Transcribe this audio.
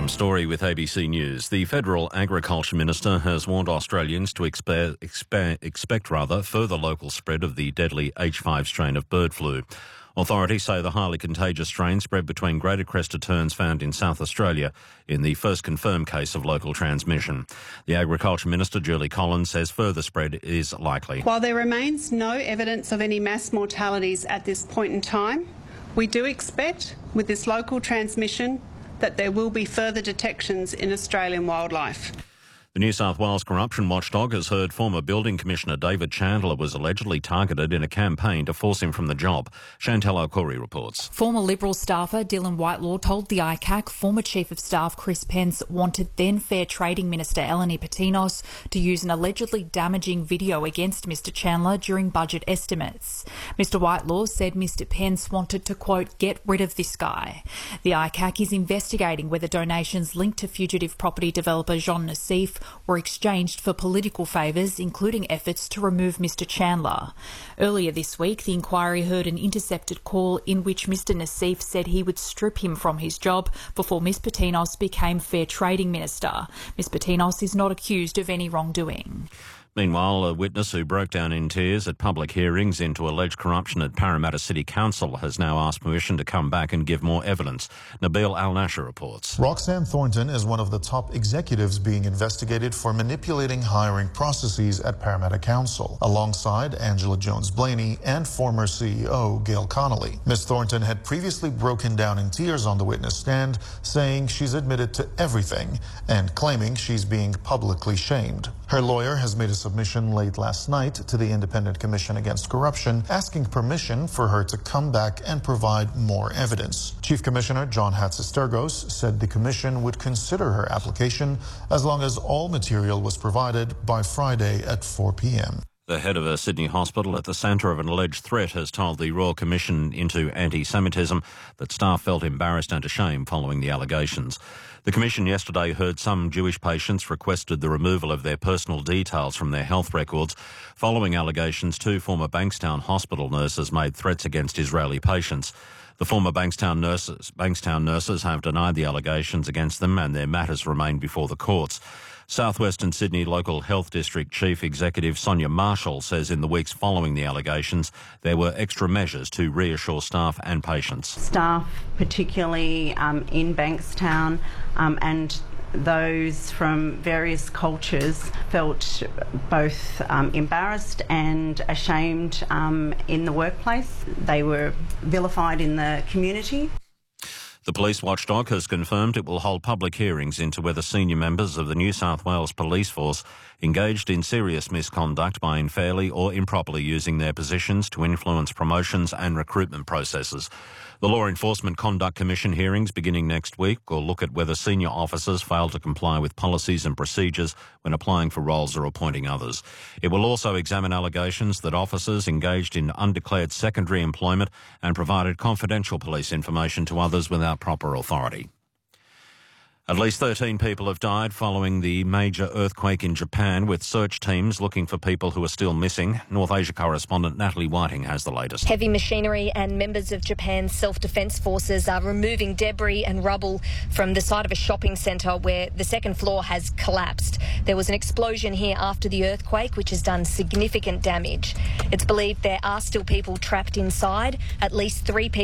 Tom Story with ABC News. The Federal Agriculture Minister has warned Australians to expect further local spread of the deadly H5 strain of bird flu. Authorities say the highly contagious strain spread between greater crested terns found in South Australia in the first confirmed case of local transmission. The Agriculture Minister, Julie Collins, says further spread is likely. While there remains no evidence of any mass mortalities at this point in time, we do expect, with this local transmission, that there will be further detections in Australian wildlife. The New South Wales corruption watchdog has heard former Building Commissioner David Chandler was allegedly targeted in a campaign to force him from the job. Chantal O'Coury reports. Former Liberal staffer Dylan Whitelaw told the ICAC former Chief of Staff Chris Pence wanted then Fair Trading Minister Eleni Patinos to use an allegedly damaging video against Mr Chandler during budget estimates. Mr Whitelaw said Mr Pence wanted to, quote, get rid of this guy. The ICAC is investigating whether donations linked to fugitive property developer Jean Nassif were exchanged for political favours, including efforts to remove Mr Chandler. Earlier this week, the inquiry heard an intercepted call in which Mr Nassif said he would strip him from his job before Ms Patinos became Fair Trading Minister. Ms Patinos is not accused of any wrongdoing. Meanwhile, a witness who broke down in tears at public hearings into alleged corruption at Parramatta City Council has now asked permission to come back and give more evidence. Nabil Al-Nasher reports. Roxanne Thornton is one of the top executives being investigated for manipulating hiring processes at Parramatta Council, alongside Angela Jones-Blaney and former CEO Gail Connolly. Ms. Thornton had previously broken down in tears on the witness stand, saying she's admitted to everything and claiming she's being publicly shamed. Her lawyer has made a submission late last night to the Independent Commission Against Corruption, asking permission for her to come back and provide more evidence. Chief Commissioner John Hatzistergos said the commission would consider her application as long as all material was provided by Friday at 4 p.m. The head of a Sydney hospital at the centre of an alleged threat has told the Royal Commission into Anti-Semitism that staff felt embarrassed and ashamed following the allegations. The Commission yesterday heard some Jewish patients requested the removal of their personal details from their health records following allegations two former Bankstown hospital nurses made threats against Israeli patients. The former Bankstown nurses have denied the allegations against them and their matters remain before the courts. Southwestern Sydney Local Health District Chief Executive Sonia Marshall says in the weeks following the allegations there were extra measures to reassure staff and patients. Staff, particularly in Bankstown and those from various cultures, felt both embarrassed and ashamed in the workplace. They were vilified in the community. The police watchdog has confirmed it will hold public hearings into whether senior members of the New South Wales Police Force engaged in serious misconduct by unfairly or improperly using their positions to influence promotions and recruitment processes. The Law Enforcement Conduct Commission hearings beginning next week will look at whether senior officers fail to comply with policies and procedures when applying for roles or appointing others. It will also examine allegations that officers engaged in undeclared secondary employment and provided confidential police information to others without proper authority. At least 13 people have died following the major earthquake in Japan, with search teams looking for people who are still missing. North Asia correspondent Natalie Whiting has the latest. Heavy machinery and members of Japan's self-defence forces are removing debris and rubble from the side of a shopping centre where the second floor has collapsed. There was an explosion here after the earthquake, which has done significant damage. It's believed there are still people trapped inside. At least 3 people